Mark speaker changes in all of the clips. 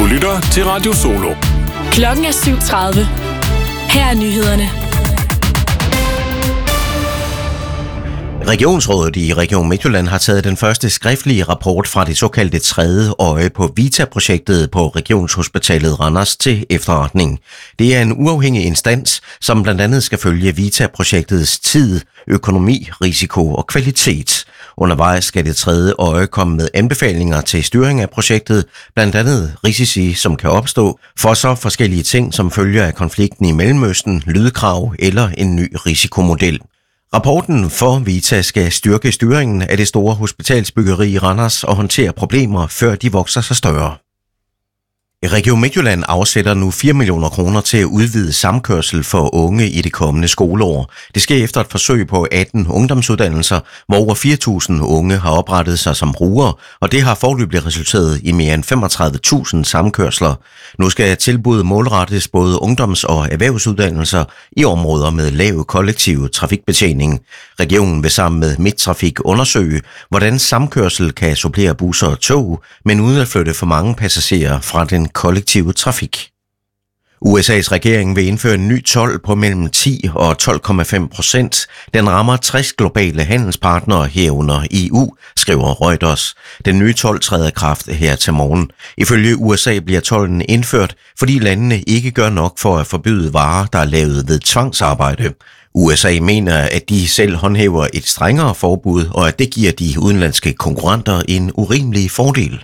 Speaker 1: lytter til Radio Solo.
Speaker 2: Klokken er 7:30. Her er nyhederne.
Speaker 3: Regionsrådet i Region Midtjylland har taget den første skriftlige rapport fra det såkaldte tredje øje på VITA-projektet på Regionshospitalet Randers til efterretning. Det er en uafhængig instans, som blandt andet skal følge VITA-projektets tid, økonomi, risiko og kvalitet. Undervejs skal det tredje øje komme med anbefalinger til styring af projektet, blandt andet risici, som kan opstå for så forskellige ting, som følger af konflikten i Mellemøsten, lydkrav eller en ny risikomodel. Rapporten for VITA skal styrke styringen af det store hospitalsbyggeri i Randers og håndtere problemer, før de vokser sig større. Region Midtjylland afsætter nu 4 millioner kroner til at udvide samkørsel for unge i det kommende skoleår. Det sker efter et forsøg på 18 ungdomsuddannelser, hvor over 4.000 unge har oprettet sig som brugere, og det har foreløbig resulteret i mere end 35.000 samkørsler. Nu skal tilbuddet målrettes både ungdoms- og erhvervsuddannelser i områder med lav kollektiv trafikbetjening. Regionen vil sammen med Midttrafik undersøge, hvordan samkørsel kan supplere busser og tog, men uden at flytte for mange passagerer fra den kollektive trafik. USA's regering vil indføre en ny told på mellem 10 og 12,5%. Den rammer 60 globale handelspartnere herunder EU, skriver Reuters. Den nye told træder i kraft her til morgen. Ifølge USA bliver tolden indført, fordi landene ikke gør nok for at forbyde varer, der er lavet ved tvangsarbejde. USA mener, at de selv håndhæver et strengere forbud, og at det giver de udenlandske konkurrenter en urimelig fordel.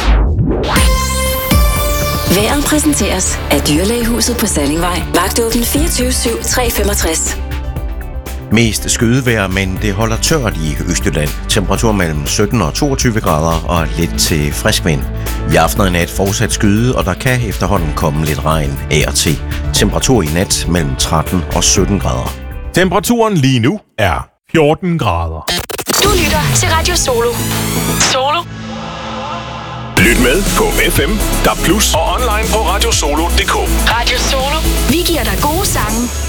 Speaker 4: Vejret præsenteres af Dyrlægehuset på Sallingvej. Vagtåben 24/7, 365.
Speaker 3: Mest skydevejr, men det holder tørt i Østjylland. Temperatur mellem 17 og 22 grader og lidt til frisk vind. I aften og i nat fortsat skyde, og der kan efterhånden komme lidt regn af og til. Temperatur i nat mellem 13 og 17 grader.
Speaker 1: Temperaturen lige nu er 14 grader.
Speaker 2: Du lytter til Radio Solo. Solo.
Speaker 1: Lyt med på FM, DAB+ og online på radiosolo.dk.
Speaker 2: Radio Solo. Vi giver dig gode sange